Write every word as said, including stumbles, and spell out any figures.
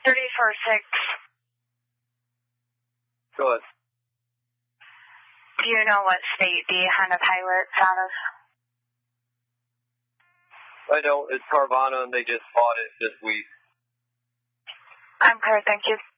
thirty-four six. Go ahead. Do you know what state the Honda Pilot's out of? I don't. It's Carvana, and they just bought it this week. I'm clear, thank you.